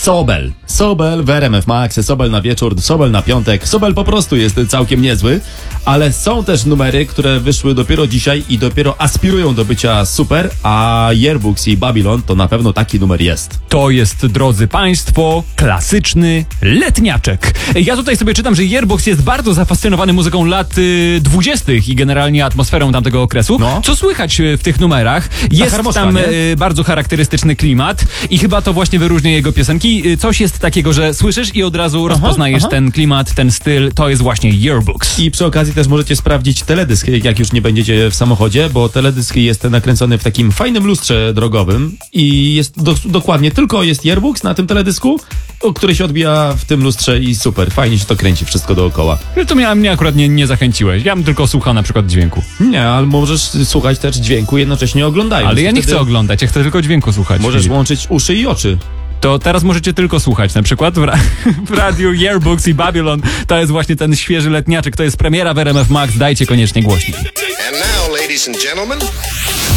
Sobel. Sobel w RMF Max, Sobel na wieczór, Sobel na piątek. Sobel po prostu jest całkiem niezły, ale są też numery, które wyszły dopiero dzisiaj i dopiero aspirują do bycia super, a Yearbooks i Babylon to na pewno taki numer jest. To jest, drodzy państwo, klasyczny letniaczek. Ja tutaj sobie czytam, że Yearbooks jest bardzo zafascynowany muzyką lat 20. i generalnie atmosferą tamtego okresu. No. Co słychać w tych numerach? Jest harmoszka, tam nie? bardzo charakterystyczny klimat i chyba to właśnie wyróżnia jego piosenki. Coś jest takiego, że słyszysz i od razu rozpoznajesz ten klimat, ten styl. To jest właśnie Yearbooks. I przy okazji też możecie sprawdzić teledysk, jak już nie będziecie w samochodzie, bo teledysk jest nakręcony w takim fajnym lustrze drogowym i jest dokładnie tylko jest Yearbooks na tym teledysku, który się odbija w tym lustrze i super, fajnie się to kręci wszystko dookoła. To mnie akurat nie zachęciłeś. Ja bym tylko słuchał na przykład dźwięku. Nie, ale możesz słuchać też dźwięku jednocześnie oglądając. Ale ja nie Wtedy chcę oglądać, ja chcę tylko dźwięku słuchać. możesz łączyć uszy i oczy. To teraz możecie tylko słuchać, na przykład w radiu Yearbooks i Babylon. To jest właśnie ten świeży letniaczek, to jest premiera w RMF Max, dajcie koniecznie głośniej. And now, ladies and gentlemen...